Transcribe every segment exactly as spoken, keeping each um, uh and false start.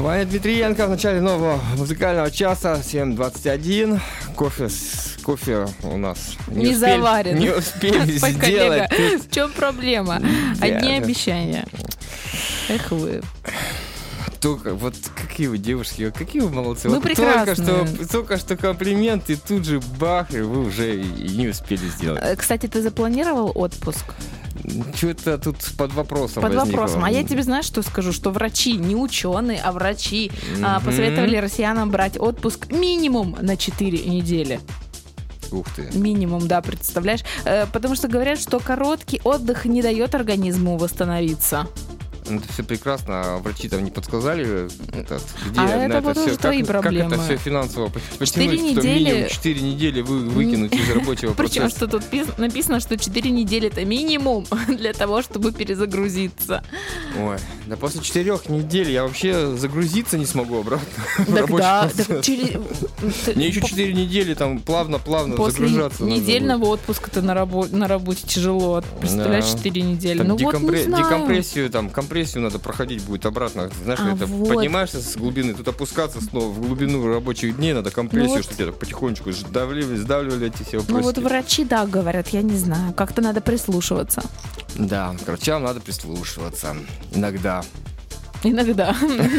Ваня Дмитриенко в начале нового музыкального часа, семь двадцать один. Кофе, кофе у нас не, не успели, заварен. Не успели сделать. В чем проблема? Одни обещания. Эх вы. Только, вот какие вы девушки, какие вы молодцы. Мы вот прекрасные. Только что, только что комплимент, и тут же бах, и вы уже и, и не успели сделать. Кстати, ты запланировал отпуск? Что-то тут под вопросом Под возникло. вопросом. А я тебе знаешь, что скажу? Что врачи, не ученые, а врачи Mm-hmm. а, посоветовали россиянам брать отпуск минимум на четыре недели. Ух ты. Минимум, да, представляешь? Э, потому что говорят, что короткий отдых не дает организму восстановиться. Это все прекрасно, а врачи там не подсказали, этот, где а на это, это вот все, уже твои как, проблемы. как это все финансово потянуть, Четыре что недели... минимум четыре недели вы, выкинуть из рабочего Причем, процесса. что тут пис- написано, что четыре недели это минимум для того, чтобы перезагрузиться. Ой, да после четырех недель я вообще загрузиться не смогу обратно в Так рабочий да, процесс. так через... Мне еще четыре недели там плавно-плавно После загружаться. недельного отпуска-то на, рабо- на работе тяжело. Представляешь, Да. четыре недели. Там Ну декомпре- вот не знаю. Декомпрессию, там, компрессию надо проходить будет обратно. Знаешь, А, это вот. поднимаешься с глубины, тут опускаться снова в глубину рабочих дней, надо компрессию, Ну вот. чтобы тебя так потихонечку сдавливали, сдавливали эти все Ну вот вопросы. врачи, да, говорят, я не знаю. Как-то надо прислушиваться. Да, к врачам надо прислушиваться. Иногда. Иногда.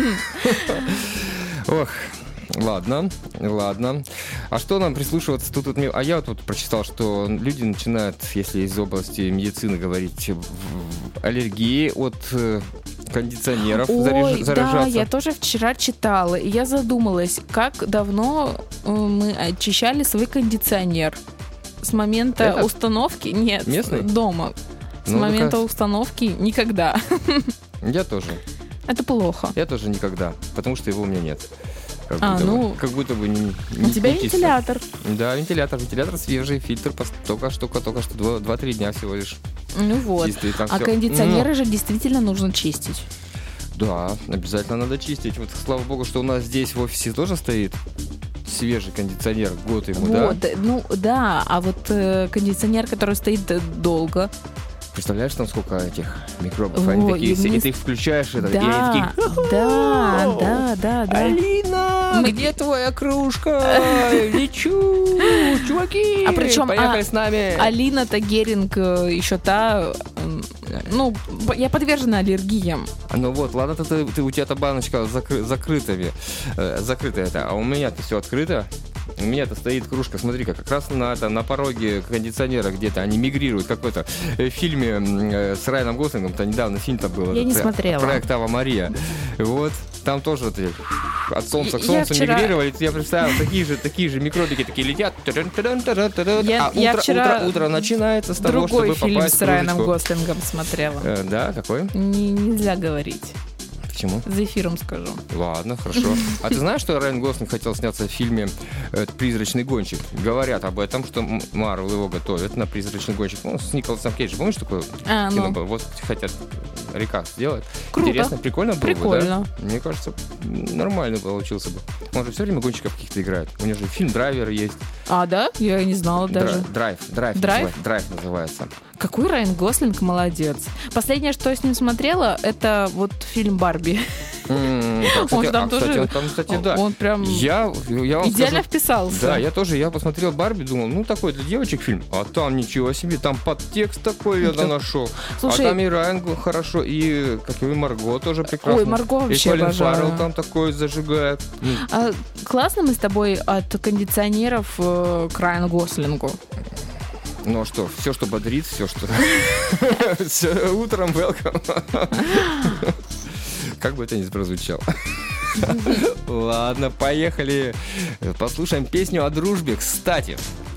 Ох, ладно, ладно. А что нам прислушиваться? Тут, тут, мне- а я вот тут прочитал, что люди начинают, если из области медицины говорить, в- в- аллергии от э, кондиционеров заряж- Ой, заражаться. да, я тоже вчера читала, и я задумалась, как давно э, мы очищали свой кондиционер. С момента Этот? установки? Нет, Местный? дома. С Ну, момента ну-ка. установки никогда. Я тоже. Это плохо. Я тоже никогда, потому что его у меня нет. Как А, будто ну, бы, как будто бы не, У не тебя крутится. вентилятор. Да, вентилятор. Вентилятор свежий, фильтр пос- только что, только что два-три дня всего лишь. Ну вот. Чистый, там А всё. кондиционеры же действительно нужно чистить. Да, обязательно надо чистить. Вот слава богу, что у нас здесь в офисе тоже стоит свежий кондиционер, год ему, да? Вот, ну да, а вот э, кондиционер, который стоит э, долго. Представляешь, там сколько этих микробов? Во, Они такие и все, мы и с- ты их включаешь, это, и Да, они такие... да, да, да, да. Алина, Мы- где твоя кружка? Лечу, чуваки, А причем, поехали а- с нами. Алина Тагеринг еще та, м, ну, б- я подвержена аллергиям. Ну вот, ладно, ты, ты, ты- у тебя-то баночка закры- закрытыми, э, закрытая это, а у меня-то все открыто. У меня-то стоит кружка, смотри-ка, как раз на, это, на пороге кондиционера где-то они мигрируют. Какой-то э, в фильме э, с Райаном Гослингом, то недавно фильм там был. Я этот, не э, смотрела. Проект Ава Мария. Вот, там тоже вот, э, от солнца к Я солнцу вчера- мигрировали. Я представил, такие же, такие же микробики такие летят. Я- а я утро, вчера утро, утро начинается с того, Другой чтобы фильм попасть с в Райаном кружечку. Гослингом смотрела. Э, да, какой? Не- нельзя говорить. Почему? За эфиром скажу. Ладно, хорошо. А ты знаешь, что Райан Гослинг хотел сняться в фильме э, «Призрачный гонщик»? Говорят об этом, что М- Марвел его готовит на «Призрачный гонщик». Ну, с Николасом Кейджем. Помнишь, такое А, кино ну, было? Вот хотят река сделать. Круто. Интересно, прикольно было бы, Прикольно. да? Мне кажется, нормально получился бы. Он же все время гонщиков каких-то играет. У него же фильм «Драйвер» есть. а, да? Я не знала даже. Дра- Драйв. Драйв. Драйв? называется. Драйв называется. Какой Райан Гослинг молодец. Последнее, что я с ним смотрела, это вот фильм «Барби». М, да, кстати, Он там а, кстати, тоже- он там, кстати, да. Он прям Я, я вам идеально скажу, вписался. да, я тоже, я посмотрел «Барби», думал, ну, такой для девочек фильм, а там ничего себе, там подтекст такой я Это- нашел. Слушай, А там и Райан Го- хорошо, и, как и Марго тоже прекрасно. ой, Марго И вообще Колин обожаю. Фаррелл там такой зажигает. М, А, классно мы с тобой от кондиционеров э, к Райану Гослингу. Ну а что, все, что бодрит, все, что... Всё, утром welcome. Как бы это ни прозвучало. Ладно, поехали. Послушаем песню о дружбе. Кстати,